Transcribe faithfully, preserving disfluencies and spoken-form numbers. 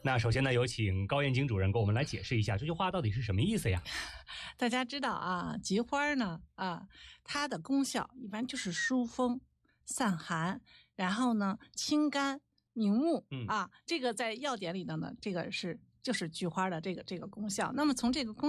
那首先呢，有请高燕京主任给我们来解释一下这句话到底是什么意思呀？ 大家知道啊，菊花呢啊，它的功效一般就是疏风、散寒，然后呢清肝明目、嗯、啊，这个在药典里的呢，这个是就是菊花的这个这个功效。那么从这个功